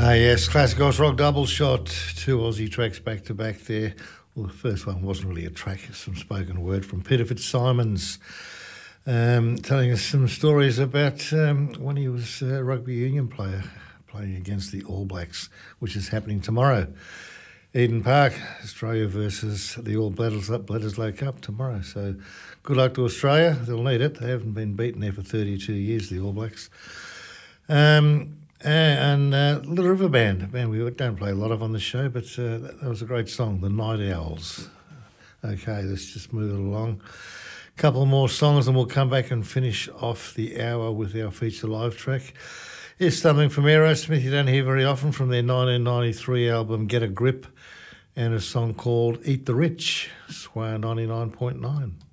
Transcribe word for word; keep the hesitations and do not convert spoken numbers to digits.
Ah, yes, Classic Oz Rock double shot, two Aussie tracks back to back there. Well, the first one wasn't really a track, it's some spoken word from Peter Fitzsimons, um, telling us some stories about um, when he was a rugby union player playing against the All Blacks, which is happening tomorrow. Eden Park, Australia versus the All Bledisloe Cup tomorrow. So good luck to Australia. They'll need it. They haven't been beaten there for thirty-two years, the All Blacks. Um, and uh, Little River Band, a band we don't play a lot of on the show, but uh, that, that was a great song, The Night Owls. Okay, let's just move it along. A couple more songs and we'll come back and finish off the hour with our feature live track. Here's something from Aerosmith you don't hear very often from their nineteen ninety-three album Get a Grip, and a song called Eat the Rich, Swire ninety-nine point nine.